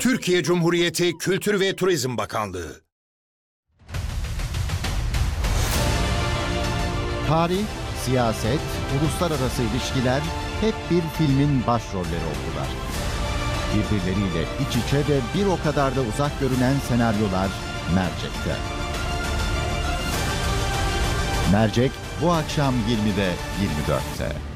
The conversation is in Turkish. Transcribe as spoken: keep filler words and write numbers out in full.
Türkiye Cumhuriyeti Kültür ve Turizm Bakanlığı. Tarih, siyaset, uluslararası ilişkiler hep bir filmin başrolleri oldular. Birbirleriyle iç içe ve bir o kadar da uzak görünen senaryolar Mercek'te. Mercek bu akşam yirmide yirmi dörtte.